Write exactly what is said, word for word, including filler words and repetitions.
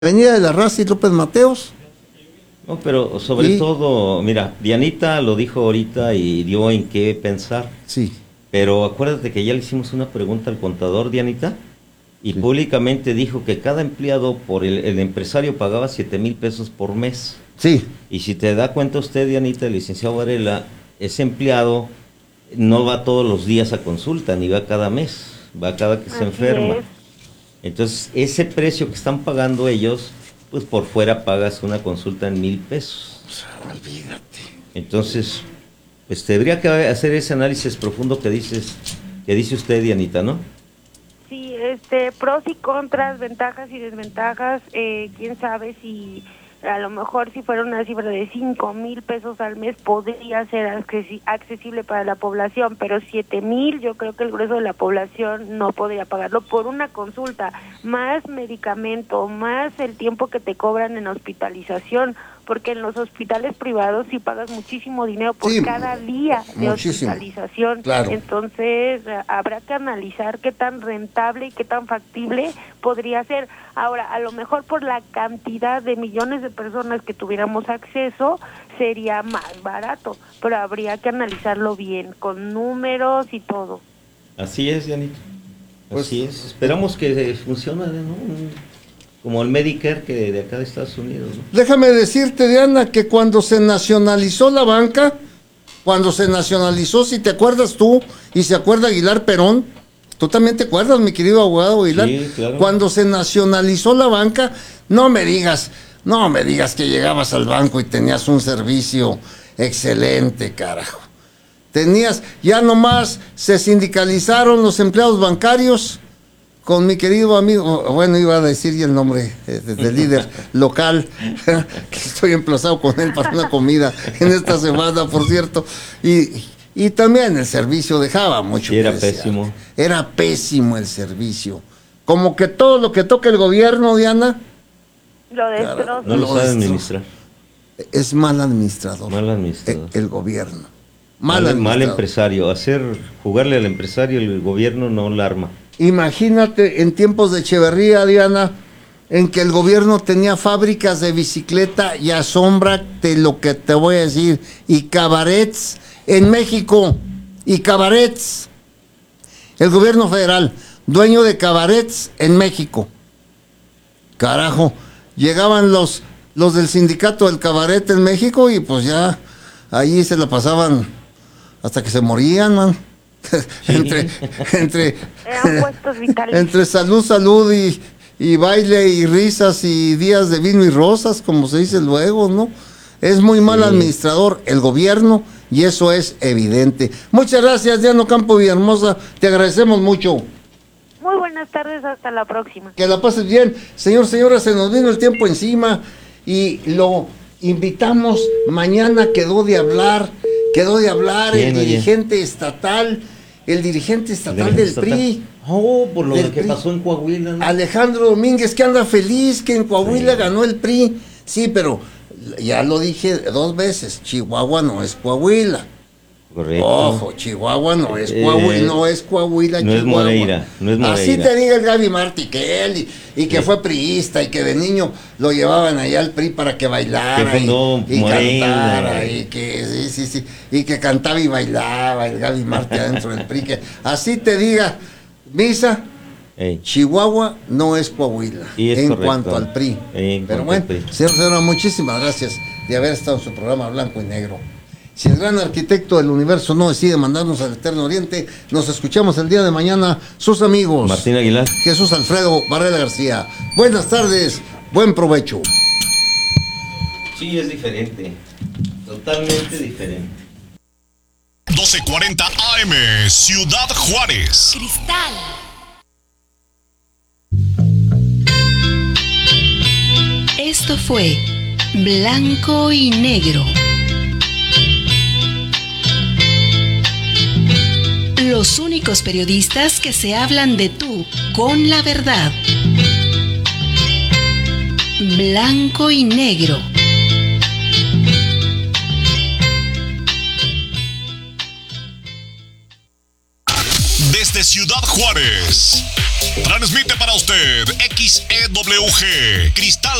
Avenida de la Raza y López Mateos. No, pero sobre y, todo, mira, Dianita lo dijo ahorita y dio en qué pensar. Sí. Pero acuérdate que ya le hicimos una pregunta al contador, Dianita, y sí. públicamente dijo que cada empleado, por el, el empresario pagaba siete mil pesos por mes. Sí. Y si te da cuenta usted, Dianita, el licenciado Varela, ese empleado no va todos los días a consulta, ni va cada mes, va cada que Así se enferma. Es. Entonces, ese precio que están pagando ellos, pues por fuera pagas una consulta en mil pesos. Olvídate. Entonces, pues tendría que hacer ese análisis profundo que dices, que dice usted, Dianita, ¿no? Sí, este, pros y contras, ventajas y desventajas, eh, quién sabe si a lo mejor si fuera una cifra de cinco mil pesos al mes podría ser accesible para la población, pero siete mil yo creo que el grueso de la población no podría pagarlo por una consulta, más medicamento, más el tiempo que te cobran en hospitalización, porque en los hospitales privados sí pagas muchísimo dinero por sí, cada día de muchísimo. hospitalización, claro. Entonces habrá que analizar qué tan rentable y qué tan factible podría ser. Ahora, a lo mejor por la cantidad de millones de personas que tuviéramos acceso, sería más barato, pero habría que analizarlo bien, con números y todo. Así es, Dianita, así pues, es, esperamos que funcione, ¿no? Como el Medicare que de acá de Estados Unidos, ¿no? Déjame decirte, Diana, que cuando se nacionalizó la banca, cuando se nacionalizó, si te acuerdas tú, y se acuerda Aguilar Perón, tú también te acuerdas, mi querido abogado Aguilar, sí, claro. Cuando se nacionalizó la banca, no me digas, no me digas que llegabas al banco y tenías un servicio excelente, carajo. Tenías, ya nomás se sindicalizaron los empleados bancarios, con mi querido amigo, bueno, iba a decir ya el nombre eh, del líder local, que estoy emplazado con él para una comida en esta semana, por cierto, y, y también el servicio dejaba mucho. Sí, era pésimo. Era pésimo el servicio. Como que todo lo que toca el gobierno, Diana, lo destroza. No lo sabe administrar. Es mal administrador. Mal administrador. El, el gobierno. Mal, mal, mal empresario. Hacer, jugarle al empresario, el gobierno no la arma. Imagínate en tiempos de Echeverría, Diana, en que el gobierno tenía fábricas de bicicleta y asómbrate lo que te voy a decir, y cabarets en México, y cabarets. El gobierno federal, dueño de cabarets en México. Carajo, llegaban los, los del sindicato del cabaret en México y pues ya allí se la pasaban hasta que se morían, man. entre entre entre salud salud y, y baile y risas y días de vino y rosas, como se dice luego, ¿no? Es muy mal sí. administrador el gobierno y eso es evidente. Muchas gracias, Diana Ocampo Villahermosa, te agradecemos mucho. Muy buenas tardes, hasta la próxima. Que la pases bien. Señor, señora, se nos vino el tiempo encima y lo invitamos. Mañana quedó de hablar Quedó de hablar bien, el dirigente bien. estatal, el dirigente estatal del estatal. P R I. Oh, por lo que pasó en Coahuila, ¿no? Alejandro Domínguez, que anda feliz que en Coahuila sí. ganó el P R I. Sí, pero ya lo dije dos veces, Chihuahua no es Coahuila. Correcto. Ojo, Chihuahua no es Coahuila, eh, no es Coahuila, no Chihuahua. Es Moreira, no es Moreira. Así te diga el Gaby Martí, que él, y, y que sí. fue priista, y que de niño lo llevaban allá al P R I para que bailara, que y, y Moreira, cantara, y que, sí, sí, sí, y que cantaba y bailaba el Gaby Martí adentro del P R I, que así te diga, Misa, Ey. Chihuahua no es Coahuila, sí, es en correcto. cuanto al P R I. Ey, Pero bueno, señor, señora, muchísimas gracias de haber estado en su programa Blanco y Negro. Si el gran arquitecto del universo no decide mandarnos al Eterno Oriente, nos escuchamos el día de mañana, sus amigos Martín Aguilar, Jesús Alfredo Varela García. Buenas tardes, buen provecho. Sí, es diferente, totalmente diferente. doce cuarenta A M, Ciudad Juárez. Cristal. Esto fue Blanco y Negro. Los únicos periodistas que se hablan de tú con la verdad. Blanco y Negro. Desde desde Ciudad Juárez. Transmite para usted X E W G, Cristal